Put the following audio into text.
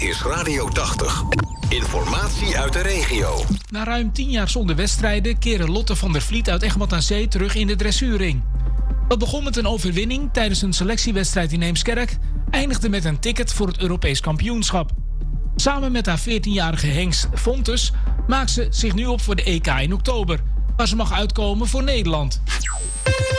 is Radio 80. Informatie uit de regio. Na ruim 10 jaar zonder wedstrijden keren Lotte van der Vliet uit Egmond aan Zee terug in de dressuurring. Dat begon met een overwinning tijdens een selectiewedstrijd in Heemskerk, eindigde met een ticket voor het Europees kampioenschap. Samen met haar 14-jarige Hengst Fontes maakt ze zich nu op voor de EK in oktober, waar ze mag uitkomen voor Nederland.